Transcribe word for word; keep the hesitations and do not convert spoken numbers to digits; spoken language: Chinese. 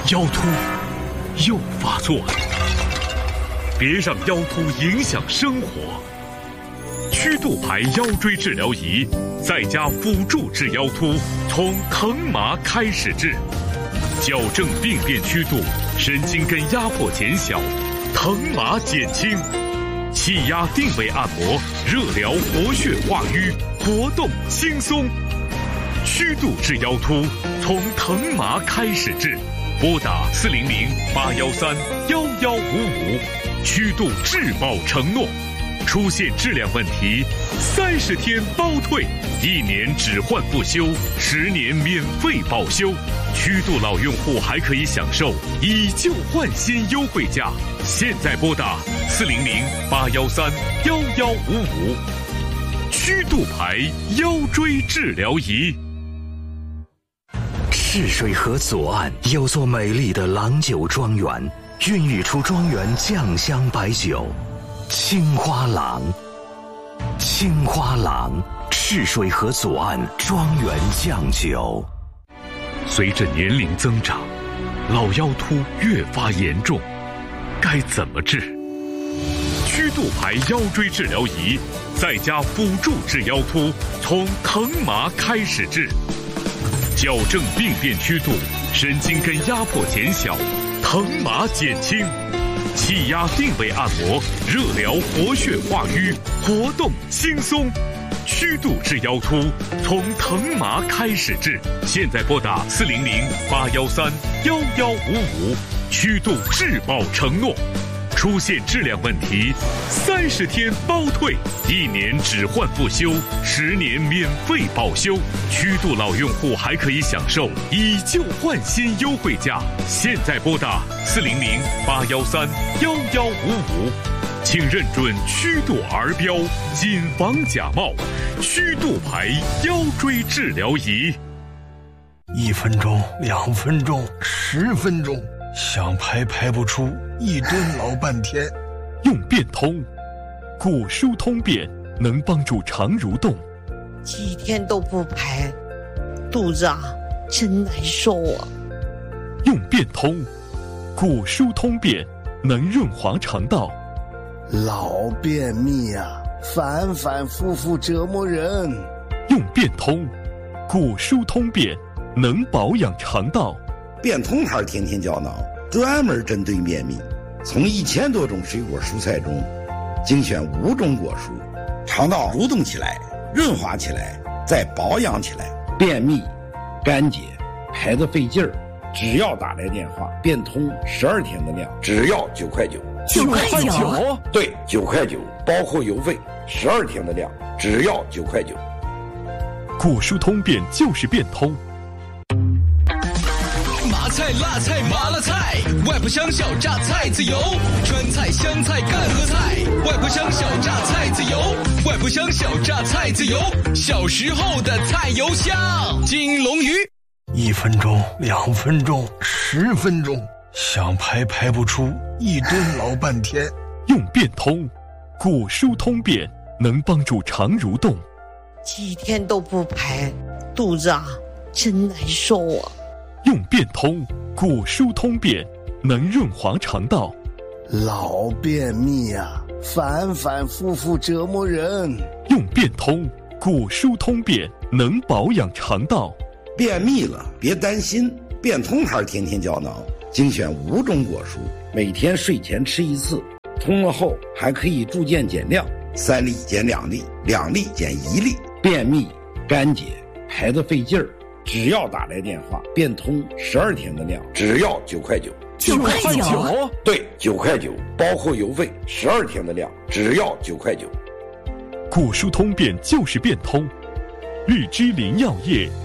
腰突又发作了，别让腰突影响生活。曲度牌腰椎治疗仪在家辅助治腰突，从疼麻开始治，矫正病变曲度，神经根压迫减小，疼麻减轻，气压定位按摩，热疗活血化瘀，活动轻松。曲度治腰突，从疼麻开始治，拨打四零零八幺三幺幺五五，曲度质保承诺。出现质量问题，三十天包退，一年只换不修，十年免费保修。曲度老用户还可以享受以旧换新优惠价。现在拨打四零零八幺三幺幺五五，曲度牌腰椎治疗仪。 赤水河左岸有座美丽的郎酒庄园，孕育出庄园酱香白酒。青花郎，青花郎，赤水河左岸庄园酱酒。 随着年龄增长，老腰突越发严重，该怎么治？曲度牌腰椎治疗仪在家辅助治腰突，从疼麻开始治，矫正病变曲度，神经根压迫减小，疼麻减轻。气压定位按摩，热疗活血化瘀，活动轻松。曲度治腰突，从疼麻开始治。现在拨打四零零八幺三幺幺五五，曲度质保承诺。出现质量问题，三十天包退，一年只换不修，十年免费保修。曲度老用户还可以享受以旧换新优惠价。现在拨打四零零八幺三幺幺五五，请认准曲度儿标，谨防假冒。曲度牌腰椎治疗仪。 一分钟，两分钟，十分钟。想排排不出，一蹲老半天。 用变通，骨疏通便能帮助肠蠕动。 几天都不排，肚子啊真难受啊。 用变通，骨疏通便能润滑肠道。 老便秘啊，反反复复折磨人。 用变通，骨疏通便能保养肠道。 变通牌天天胶囊专门针对便秘，从一千多种水果蔬菜中精选五种果蔬，肠道蠕动起来，润滑起来，再保养起来。便秘、干结、排得费劲儿，只要打来电话，变通十二天的量，只要九块九。 九块九？ 对，九块九，包括邮费，十二天的量，只要九块九。 骨疏通便就是变通。 麻菜、辣菜、麻辣菜，外婆香小榨菜籽油，川菜、湘菜、赣和菜，外婆香小榨菜籽油，外婆香小榨菜籽油，小时候的菜油香。金龙鱼。 一分钟，两分钟，十分钟，想排排不出，一蹲老半天。 用变通，骨疏通便能帮助肠蠕动。 几天都不排，肚子啊真难受啊。 用变通，骨疏通便能润滑肠道。 老便秘啊，反反复复折磨人。 用变通，骨疏通便能保养肠道。 便秘了别担心，变通牌天天胶囊精选五种果蔬，每天睡前吃一次，通了后还可以逐渐减量，三粒减两粒，两粒减一粒。便秘、干结、排得费劲儿，只要打来电话，变通十二天的量，只要九块九。 九块九？ 对，九块九，包括邮费，十二天的量，只要九块九。 骨疏通便就是变通。绿芝林药业